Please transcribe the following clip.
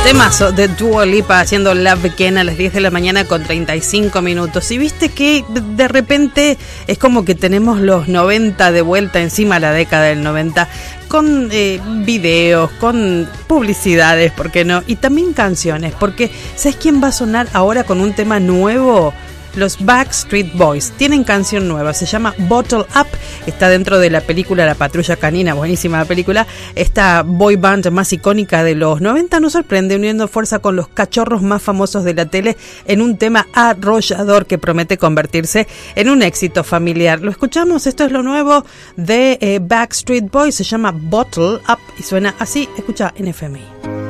Temazo de Dua Lipa haciendo Love Again a las 10 de la mañana con 35 minutos. Y viste que de repente es como que tenemos los 90 de vuelta encima, la década del 90, con videos, con publicidades, ¿por qué no? Y también canciones, porque ¿sabes quién va a sonar ahora con un tema nuevo? Los Backstreet Boys tienen canción nueva, se llama Bottle Up, está dentro de la película La Patrulla Canina, buenísima la película. Esta boy band más icónica de los 90 nos sorprende uniendo fuerza con los cachorros más famosos de la tele en un tema arrollador que promete convertirse en un éxito familiar. Lo escuchamos, esto es lo nuevo de Backstreet Boys, se llama Bottle Up y suena así, escucha en FMI.